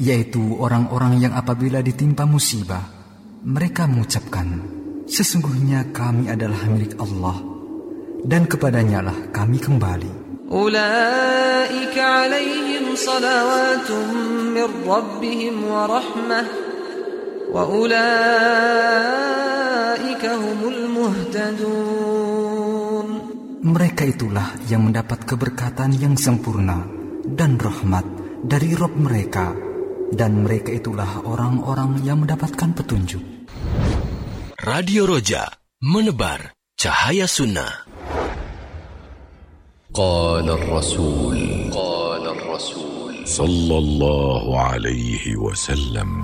yaitu orang-orang yang apabila ditimpa musibah, mereka mengucapkan, sesungguhnya kami adalah milik Allah, dan kepadanya lah kami kembali. Ulaika alaihim salawatun min rabbihim wa rahmah, wa ulaika humul muhtadun. Mereka itulah yang mendapat keberkatan yang sempurna dan rahmat dari Rabb mereka, dan mereka itulah orang-orang yang mendapatkan petunjuk. Radio Roja, menebar cahaya sunnah. Qala ar-rasul sallallahu alaihi wasallam.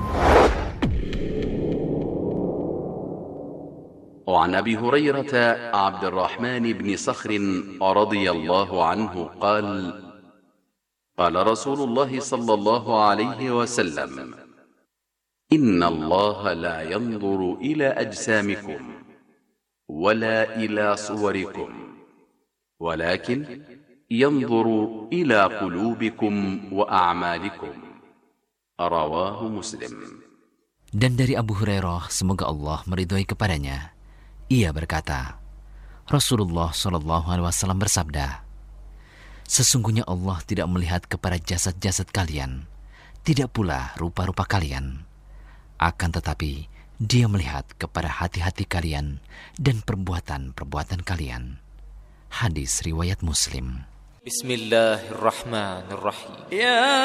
وعن أبي هريرة عبد الرحمن بن صخر رضي الله عنه قال قال رسول الله صلى الله عليه وسلم إن الله لا ينظر إلى أجسامكم ولا إلى صوركم ولكن ينظر إلى قلوبكم وأعمالكم. رواه مسلم. Dan dari Abu Hurairah, semoga Allah meridhoi kepadanya, ia berkata, Rasulullah SAW bersabda, sesungguhnya Allah tidak melihat kepada jasad-jasad kalian, tidak pula rupa-rupa kalian. Akan tetapi, Dia melihat kepada hati-hati kalian dan perbuatan-perbuatan kalian. Hadis riwayat Muslim. Bismillahirrahmanirrahim. Ya